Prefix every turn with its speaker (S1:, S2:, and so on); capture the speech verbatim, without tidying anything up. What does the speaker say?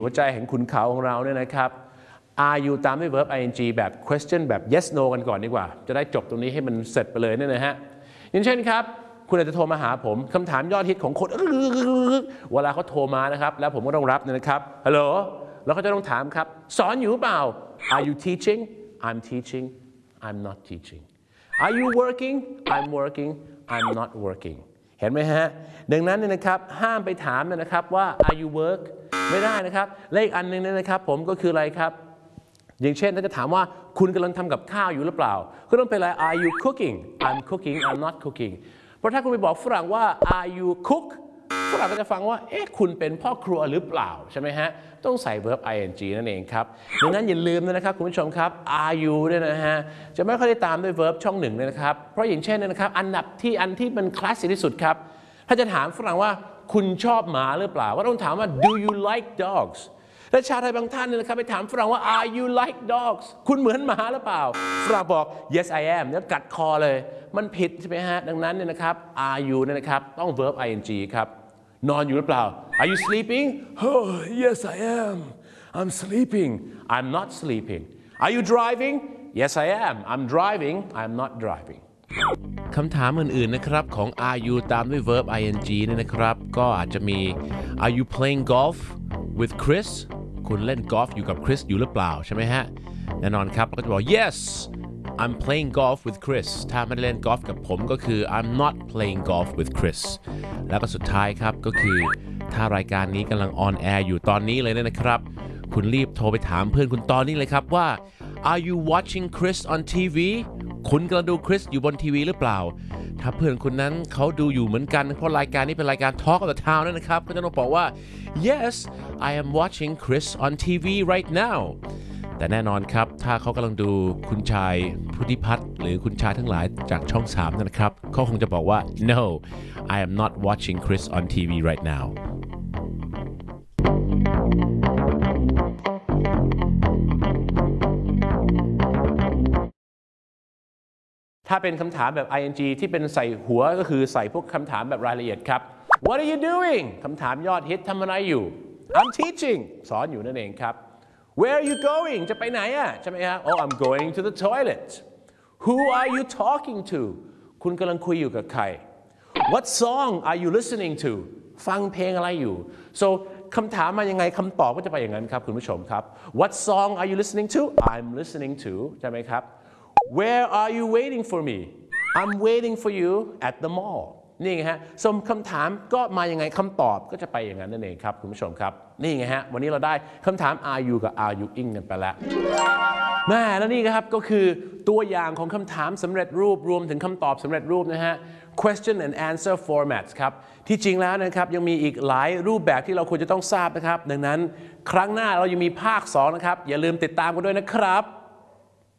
S1: หัวใจแห่งคุณเขาของเราเนี่ยนะครับ are you ตามด้วย verb ing แบบ question แบบ yes no กันก่อนดีกว่าจะได้จบตรงนี้ให้มันเสร็จไปเลยเนี่ยนะฮะอย่างเช่นครับคุณอาจจะโทรมาหาผมคำถามยอดฮิตของคนเวลาเขาโทรมานะครับแล้วผมก็ต้องรับนะครับฮัลโหลแล้วเขาจะต้องถามครับสอนอยู่เปล่า are you teaching I'm teaching I'm not teaching are you working I'm working I'm not working เห็นไหมฮะดังนั้นเนี่ยนะครับห้ามไปถามนะครับว่า are you work ไม่ได้นะครับและอีกอันนึงเนี่ยนะครับผมก็คืออะไรครับอย่างเช่นถ้าจะถามว่าคุณกำลังทำกับข้าวอยู่หรือเปล่าก็ต้องเป็นอะไร are you cooking I'm cooking I'm not cooking เพราะถ้าคุณไปบอกฝรั่งว่า are you cook ฝรั่งก็จะฟังว่าเอ๊ะคุณเป็นพ่อครัวหรือเปล่าใช่ไหมฮะต้องใส่ verb ing นั่นเองครับดังนั้นอย่าลืมนะครับคุณผู้ชมครับ are you เนี่ยนะฮะจะไม่ค่อยได้ตามด้วย verb ช่องหนึ่งเลยนะครับเพราะอย่างเช่นนะครับอันดับที่อันที่มันคลาสสิกที่สุดครับถ้าจะถามฝรั่งว่าคุณชอบหมาหรือเปล่าก็ต้องถามว่า do you like dogs และชาวไทยบางท่านเนี่ยนะครับไปถามฝรั่งว่า are you like dogs คุณเหมือนหมาหรือเปล่าฝรั่งบอก yes I am แล้วกัดคอเลยมันผิดใช่ไหมฮะดังนั้นเนี่ยนะครับ are you เนี่ยนะครับต้อง verb ing ครับนอนอยู่หรือเปล่า are you sleeping oh yes I am I'm sleeping I'm not sleeping are you driving yes I am I'm driving I'm not driving คำถามอื่นๆนะครับของ are you ตามด้วย verb ing เนี่ยนะครับก็อาจจะมี are you playing golf with Chris คุณเล่นกอล์ฟอยู่กับคริสอยู่หรือเปล่าใช่ไหมฮะแน่นอนครับก็จะบอก yes I'm playing golf with Chris ถ้าไม่ได้เล่นกอล์ฟกับผมก็คือ I'm not playing golf with Chris แล้วก็สุดท้ายครับก็คือถ้ารายการนี้กำลังออนแอร์อยู่ตอนนี้เลยนะครับคุณรีบโทรไปถามเพื่อนคุณตอนนี้เลยครับว่า Are you watching Chris on ที วี คุณกำลังดูคริสอยู่บนทีวีหรือเปล่าถ้าเพื่อนคุณนั้นเขาดูอยู่เหมือนกันเพราะรายการนี้เป็นรายการ Talk of the Town นั่นนะครับก็จะต้องบอกว่า Yes I am watching Chris on ที วี right nowแต่แน่นอนครับถ้าเขากำลังดูคุณชายพุทธิพัฒน์หรือคุณชายทั้งหลายจากช่องสามนะครับเขาคงจะบอกว่า No I am not watching Chris on ที วี right now ถ้าเป็นคำถามแบบ ing ที่เป็นใส่หัวก็คือใส่พวกคำถามแบบรายละเอียดครับ What are you doing คำถามยอดฮิตทำอะไรอยู่ I'm teaching สอนอยู่นั่นเองครับWhere are you going จะไปไหนอ่ะใช่ไหมฮะ Oh I'm going to the toilet Who are you talking to คุณกำลังคุยอยู่กับใคร What song are you listening to ฟังเพลงอะไรอยู่ so คำถามมายังไงคำตอบก็จะไปอย่างนั้นครับคุณผู้ชมครับ What song are you listening to I'm listening to ใช่ไหมครับ Where are you waiting for me I'm waiting for you at the mall นี่ไงฮะสมคำถามก็มายังไงคำตอบก็จะไปอย่างนั้นนั่นเองครับคุณผู้ชมครับนี่ไงฮะวันนี้เราได้คำถาม are you กับ are you ing กันไปแล้วแม่แล้วนี่ครับก็คือตัวอย่างของคำถามสำเร็จรูปรวมถึงคำตอบสำเร็จรูปนะฮะ question and answer formats ครับที่จริงแล้วนะครับยังมีอีกหลายรูปแบบที่เราควรจะต้องทราบนะครับดังนั้นครั้งหน้าเรายังมีภาคสองนะครับอย่าลืมติดตามกันด้วยนะครับ